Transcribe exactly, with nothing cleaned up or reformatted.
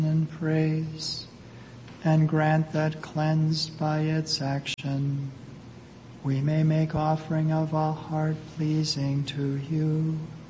and praise, and grant that cleansed by its action, we may make offering of a heart pleasing to you.